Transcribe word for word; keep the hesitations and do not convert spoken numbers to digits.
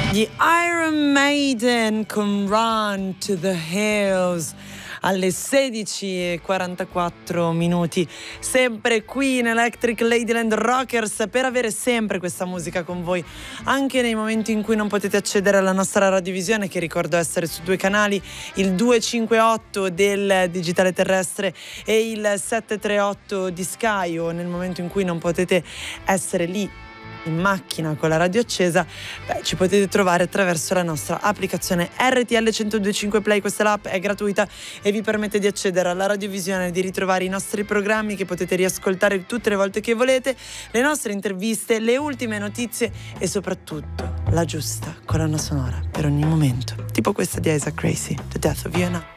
Gli Iron Maiden con Run to the Hills alle sedici e quarantaquattro minuti, sempre qui in Electric Ladyland Rockers, per avere sempre questa musica con voi anche nei momenti in cui non potete accedere alla nostra radiovisione, che ricordo essere su due canali, il duecentocinquantotto del digitale terrestre e il settecentotrentotto di Sky, o nel momento in cui non potete essere lì in macchina con la radio accesa, beh, ci potete trovare attraverso la nostra applicazione R T L centodue e cinque Play. Questa l'app è gratuita e vi permette di accedere alla radiovisione, di ritrovare i nostri programmi che potete riascoltare tutte le volte che volete, le nostre interviste, le ultime notizie e soprattutto la giusta colonna sonora per ogni momento, tipo questa di Isaac Gracie, The Death of You and I.